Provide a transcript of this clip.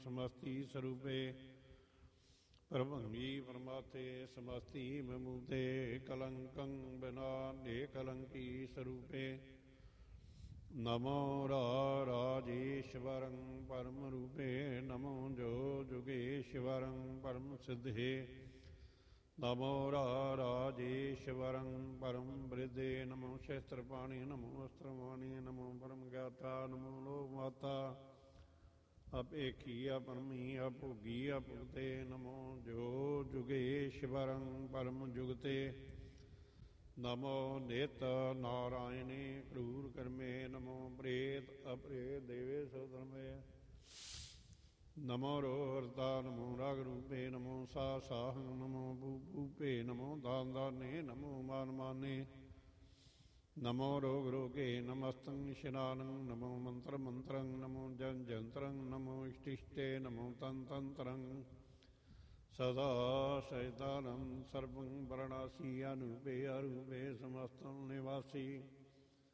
ਸਮਸਤੀ ਸਰੂਪੇ ਪ੍ਰਭੰਗੀ ਪਰਮਾਤੇ ਸਮਸਤੀ ਮਮੂਤੇ ਕਲੰਕੰ ਬਿਨਾ ਨੇ ਕਲੰਕੀ ਸਰੂਪੇ ਨਮੋ ਰਾਜੇਸ਼ਵਰੰ ਪਰਮ ਰੂਪੇ ਨਮੋ ਜੋ ਜੁਗੇਸ਼ਵਰੰ ਪਰਮ ਸਿੱਧੇ ਨਮੋ ਰਾਜੇਸ਼ਵਰੰ ਪਰਮ ਬ੍ਰਿਦੇ ਨਮੋ ਸ਼ਸਤਰਪਾਣੀ ਨਮੋ ਅਸਤਰਵਾਣੀ ਨਮੋ ਪਰਮ ਗਿਆਤਾ ਨਮੋ ਲੋਕ ਮਾਤਾ ਅਪੇਖੀ ਅਪਰਮੀ ਅਭੋਗੀ ਅਭੁਗਤੇ ਨਮੋ ਜੋ ਜੁਗੇਸ਼ਵਰੰ ਪਰਮ ਜੁਗਤੇ ਨਮੋ ਨਿਤ ਨਾਰਾਇਣੇ ਕਰੂਰ ਕਰਮੇ ਨਮੋ ਪ੍ਰੇਤ ਅਪ੍ਰੇਤ ਦੇਵੇ ਸੋਧਰਮੇ ਨਮੋ ਰੋਹਰਤਾ ਨਮੋ ਰਾਗ ਰੂਪੇ ਨਮੋ ਸਾਹੰ ਨਮੋ ਭੂਪੇ ਨਮੋ ਦਾਨ ਦਾਨੇ ਨਮੋ ਮਾਨ ਮਾਨੇ ਨਮੋ ਰੋਗ ਰੋਗੇ ਨਮਸਤੰ ਨਿਸ਼ਨਾਨੰ ਨਮੋ ਮੰਤਰ ਮੰਤਰੰ ਨਮੋ ਜਨ ਜੰਤਰੰ ਨਮੋ ਇਸ਼ਟਿਸ਼ਟੇ ਨਮੋ ਤਨ ਤੰਤਰੰ ਸਦਾ ਸੈਤਾਨੰ ਸਰਵੰ ਵਰਣਾਸੀ ਅਨੂਪੇ ਅਰੂਪੇ ਸਮਸਤੰ ਨਿਵਾਸੀ